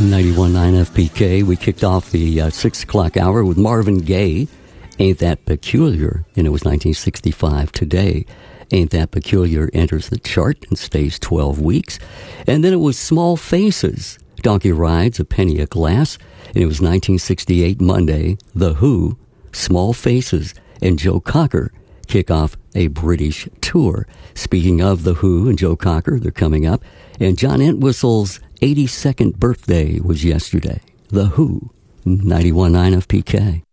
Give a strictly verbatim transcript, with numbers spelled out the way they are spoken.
ninety-one point nine F P K. We kicked off the uh, six o'clock hour with Marvin Gaye, Ain't That Peculiar, and it was nineteen sixty-five today. Ain't That Peculiar enters the chart and stays twelve weeks. And then it was Small Faces, Donkey Rides, A Penny a Glass, and it was nineteen sixty-eight Monday. The Who, Small Faces, and Joe Cocker kick off a British tour. Speaking of The Who and Joe Cocker, they're coming up. And John Entwistle's eighty-second birthday was yesterday. The Who, ninety-one point nine F P K.